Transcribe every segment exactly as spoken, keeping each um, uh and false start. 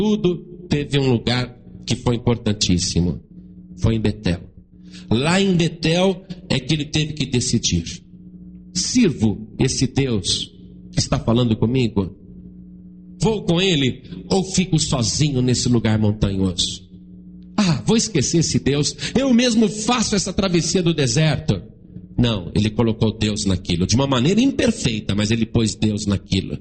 tudo, teve um lugar que foi importantíssimo. Foi em Betel. Lá em Betel é que ele teve que decidir: sirvo esse Deus que está falando comigo? Vou com ele ou fico sozinho nesse lugar montanhoso? Ah, vou esquecer esse Deus, eu mesmo faço essa travessia do deserto. Não, ele colocou Deus naquilo, de uma maneira imperfeita, mas ele pôs Deus naquilo.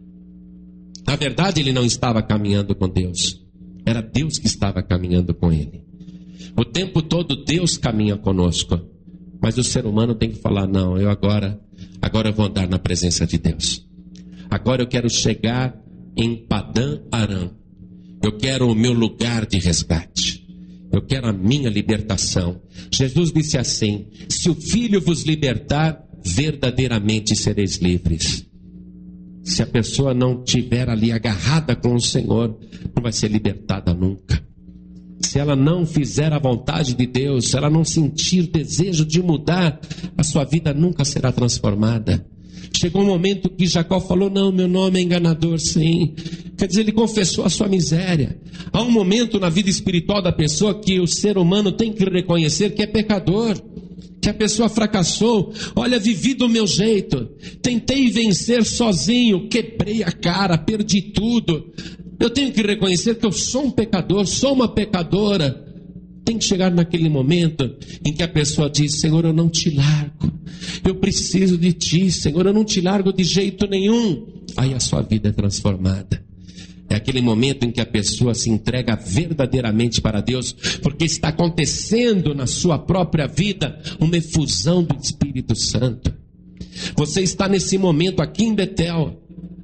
Na verdade, ele não estava caminhando com Deus, era Deus que estava caminhando com ele. O tempo todo Deus caminha conosco, mas o ser humano tem que falar: não, eu agora, agora eu vou andar na presença de Deus. Agora eu quero chegar em Padã Arã. Eu quero o meu lugar de resgate. Eu quero a minha libertação. Jesus disse assim: se o Filho vos libertar, verdadeiramente sereis livres. Se a pessoa não estiver ali agarrada com o Senhor, não vai ser libertada nunca. Se ela não fizer a vontade de Deus, se ela não sentir desejo de mudar, a sua vida nunca será transformada. Chegou um momento que Jacó falou: não, meu nome é enganador, sim. Quer dizer, ele confessou a sua miséria. Há um momento na vida espiritual da pessoa que o ser humano tem que reconhecer que é pecador, que a pessoa fracassou. Olha, vivi do meu jeito, tentei vencer sozinho, quebrei a cara, perdi tudo. Eu tenho que reconhecer que eu sou um pecador, sou uma pecadora. Tem que chegar naquele momento em que a pessoa diz: Senhor, eu não te largo, eu preciso de ti, Senhor, eu não te largo de jeito nenhum. Aí a sua vida é transformada. É aquele momento em que a pessoa se entrega verdadeiramente para Deus, porque está acontecendo na sua própria vida uma efusão do Espírito Santo. Você está nesse momento aqui em Betel,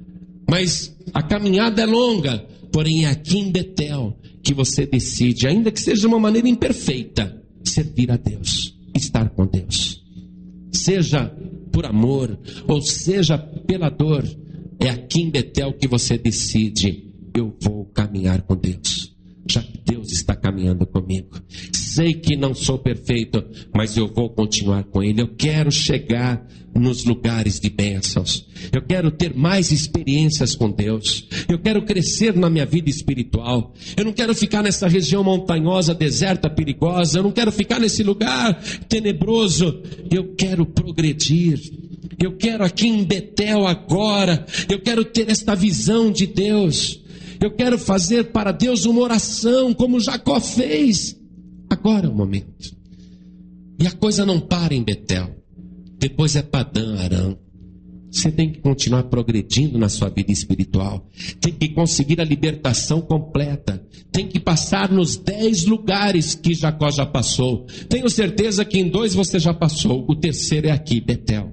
mas a caminhada é longa, porém é aqui em Betel que você decide, ainda que seja de uma maneira imperfeita, servir a Deus, estar com Deus. Seja por amor ou seja pela dor, é aqui em Betel que você decide: eu vou caminhar com Deus, já que Deus está caminhando comigo. Sei que não sou perfeito, mas eu vou continuar com Ele. Eu quero chegar nos lugares de bênçãos. Eu quero ter mais experiências com Deus. Eu quero crescer na minha vida espiritual. Eu não quero ficar nessa região montanhosa, deserta, perigosa. Eu não quero ficar nesse lugar tenebroso. Eu quero progredir. Eu quero aqui em Betel agora. Eu quero ter esta visão de Deus. Eu quero fazer para Deus uma oração, como Jacó fez. Agora é o momento. E a coisa não para em Betel. Depois é Padã Arã. Você tem que continuar progredindo na sua vida espiritual. Tem que conseguir a libertação completa. Tem que passar nos dez lugares que Jacó já passou. Tenho certeza que em dois você já passou. O terceiro é aqui, Betel.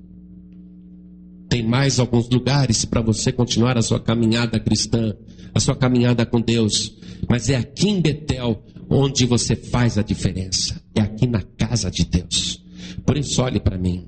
Tem mais alguns lugares para você continuar a sua caminhada cristã, a sua caminhada com Deus. Mas é aqui em Betel onde você faz a diferença. É aqui na casa de Deus. Por isso, olhe para mim.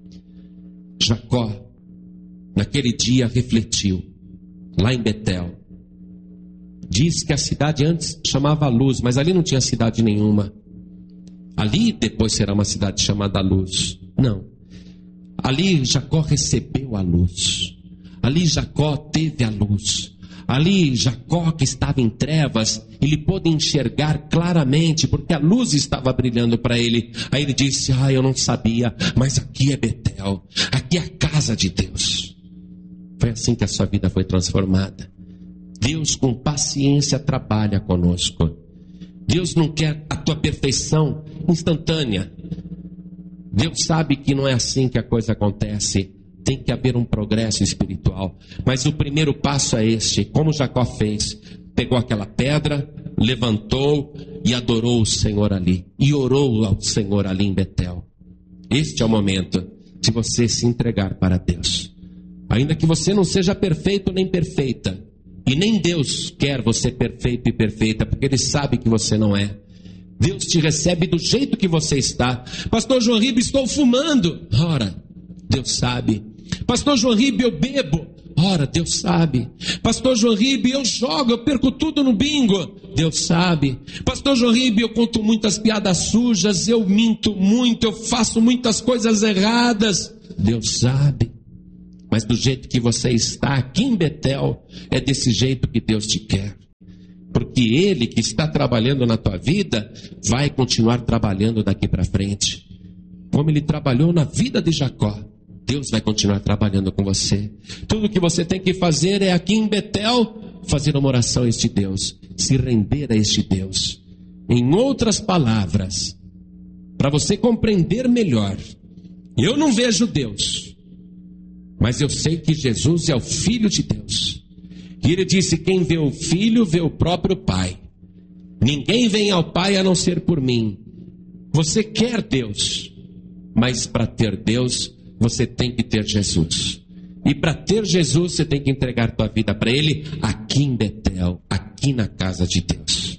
Jacó, naquele dia, refletiu, lá em Betel. Diz que a cidade antes chamava Luz, mas ali não tinha cidade nenhuma. Ali depois será uma cidade chamada Luz. Não. Ali Jacó recebeu a luz. Ali Jacó teve a luz. Ali Jacó, que estava em trevas, ele pôde enxergar claramente, porque a luz estava brilhando para ele. Aí ele disse: ah, eu não sabia, mas aqui é Betel, aqui é a casa de Deus. Foi assim que a sua vida foi transformada. Deus com paciência trabalha conosco. Deus não quer a tua perfeição instantânea. Deus sabe que não é assim que a coisa acontece. Tem que haver um progresso espiritual. Mas o primeiro passo é este, como Jacó fez. Pegou aquela pedra, levantou e adorou o Senhor ali. E orou ao Senhor ali em Betel. Este é o momento de você se entregar para Deus. Ainda que você não seja perfeito nem perfeita. E nem Deus quer você perfeito e perfeita, porque Ele sabe que você não é. Deus te recebe do jeito que você está. Pastor João Ribe, estou fumando. Ora, Deus sabe. Pastor João Ribe, eu bebo. Ora, Deus sabe. Pastor João Ribe, eu jogo, eu perco tudo no bingo. Deus sabe. Pastor João Ribe, eu conto muitas piadas sujas, eu minto muito, eu faço muitas coisas erradas. Deus sabe. Mas do jeito que você está aqui em Betel, é desse jeito que Deus te quer. que Ele que está trabalhando na tua vida, vai continuar trabalhando daqui para frente. Como Ele trabalhou na vida de Jacó, Deus vai continuar trabalhando com você. Tudo que você tem que fazer é aqui em Betel, fazer uma oração a este Deus, se render a este Deus. Em outras palavras, para você compreender melhor, eu não vejo Deus, mas eu sei que Jesus é o Filho de Deus. E Ele disse, quem vê o Filho, vê o próprio Pai. Ninguém vem ao Pai a não ser por mim. Você quer Deus, mas para ter Deus, você tem que ter Jesus. E para ter Jesus, você tem que entregar tua vida para Ele aqui em Betel, aqui na casa de Deus.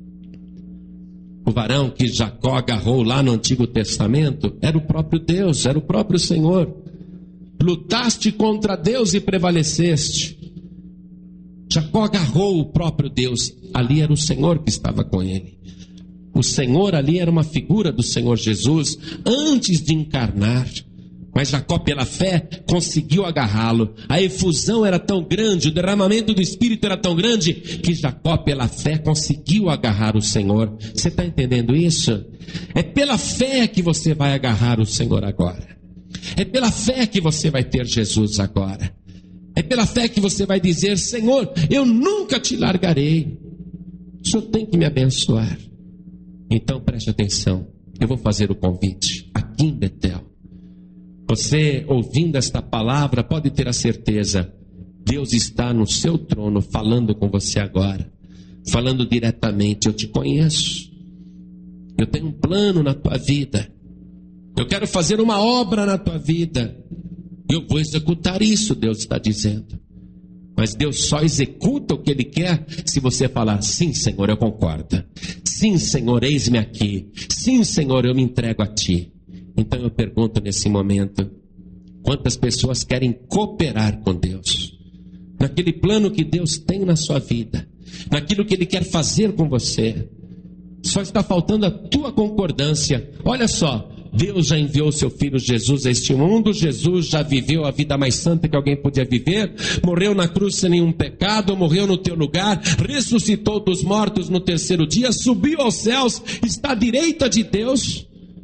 O varão que Jacó agarrou lá no Antigo Testamento era o próprio Deus, era o próprio Senhor. Lutaste contra Deus e prevaleceste. Jacó agarrou o próprio Deus, ali era o Senhor que estava com ele. O Senhor ali era uma figura do Senhor Jesus antes de encarnar. Mas Jacó, pela fé, conseguiu agarrá-lo. A efusão era tão grande, o derramamento do Espírito era tão grande, que Jacó, pela fé, conseguiu agarrar o Senhor. Você está entendendo isso? É pela fé que você vai agarrar o Senhor agora. É pela fé que você vai ter Jesus agora. É pela fé que você vai dizer, Senhor, eu nunca te largarei. O Senhor tem que me abençoar. Então preste atenção, eu vou fazer o convite aqui em Betel. Você, ouvindo esta palavra, pode ter a certeza, Deus está no seu trono falando com você agora, falando diretamente, eu te conheço, eu tenho um plano na tua vida, eu quero fazer uma obra na tua vida, eu vou executar isso, Deus está dizendo. Mas Deus só executa o que Ele quer se você falar, sim, Senhor, eu concordo, sim, Senhor, eis-me aqui, sim, Senhor, eu me entrego a Ti. Então eu pergunto nesse momento, quantas pessoas querem cooperar com Deus? Naquele plano que Deus tem na sua vida, naquilo que Ele quer fazer com você. Só está faltando a tua concordância. Olha só, Deus já enviou seu Filho Jesus a este mundo, Jesus já viveu a vida mais santa que alguém podia viver, morreu na cruz sem nenhum pecado, morreu no teu lugar, ressuscitou dos mortos no terceiro dia, subiu aos céus, está à direita de Deus.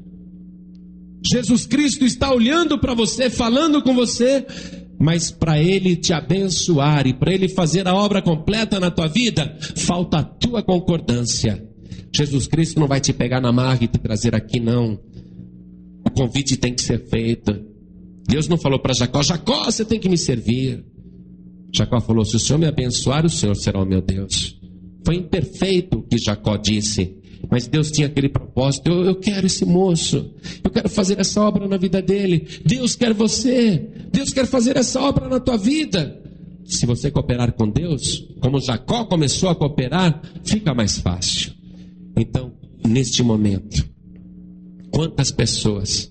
Jesus Cristo está olhando para você, falando com você, mas para Ele te abençoar e para Ele fazer a obra completa na tua vida, falta a tua concordância. Jesus Cristo não vai te pegar na marra e te trazer aqui, não. O convite tem que ser feito. Deus não falou para Jacó, Jacó, você tem que me servir. Jacó falou, se o Senhor me abençoar, o Senhor será o meu Deus. Foi imperfeito o que Jacó disse, mas Deus tinha aquele propósito, eu, eu quero esse moço, eu quero fazer essa obra na vida dele. Deus quer você, Deus quer fazer essa obra na tua vida. Se você cooperar com Deus, como Jacó começou a cooperar, fica mais fácil. Então, neste momento, quantas pessoas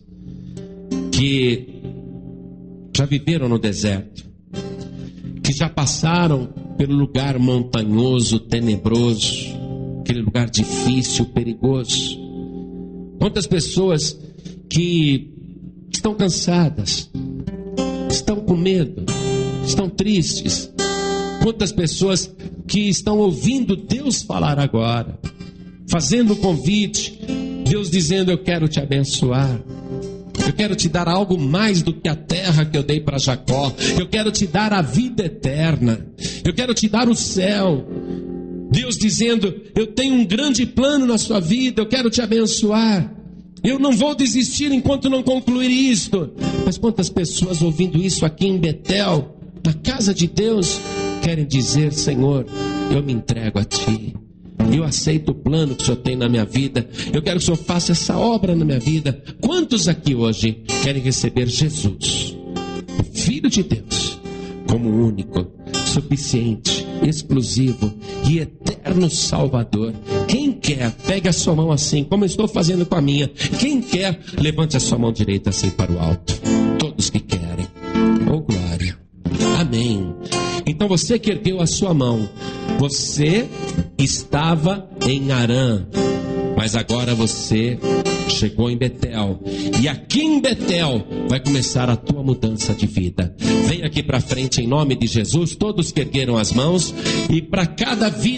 que já viveram no deserto, que já passaram pelo lugar montanhoso, tenebroso, aquele lugar difícil, perigoso. Quantas pessoas que estão cansadas, estão com medo, estão tristes. Quantas pessoas que estão ouvindo Deus falar agora, fazendo o convite, Deus dizendo, eu quero te abençoar. Eu quero te dar algo mais do que a terra que eu dei para Jacó. Eu quero te dar a vida eterna. Eu quero te dar o céu. Deus dizendo, eu tenho um grande plano na sua vida, eu quero te abençoar. Eu não vou desistir enquanto não concluir isto. Mas quantas pessoas ouvindo isso aqui em Betel, na casa de Deus, querem dizer, Senhor, eu me entrego a Ti. Eu aceito o plano que o Senhor tem na minha vida. Eu quero que o Senhor faça essa obra na minha vida. Quantos aqui hoje querem receber Jesus, o Filho de Deus, como único, suficiente, exclusivo e eterno Salvador? Quem quer, pegue a sua mão assim, como eu estou fazendo com a minha. Quem quer, levante a sua mão direita assim para o alto. Todos que querem. Oh glória. Amém. Então você que ergueu a sua mão, você estava em Harã, mas agora você chegou em Betel, e aqui em Betel vai começar a tua mudança de vida. Vem aqui para frente em nome de Jesus, todos que ergueram as mãos, e para cada vida